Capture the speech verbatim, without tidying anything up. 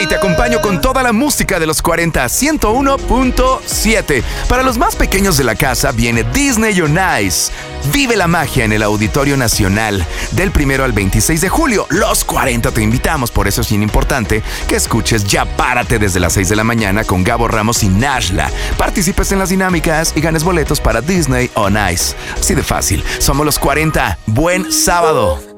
te acompaño con toda la música de los cuarenta, ciento uno punto siete. Para los más pequeños de la casa viene Disney on Ice. Vive la magia en el Auditorio Nacional del primero al veintiséis de julio. Los cuarenta te invitamos, por eso es bien importante que escuches Ya Párate desde las seis de la mañana con Gabo Ramos y Nashla. Participes en las dinámicas y ganes boletos para Disney on Ice. Así de fácil. Somos los cuarenta. Buen sábado.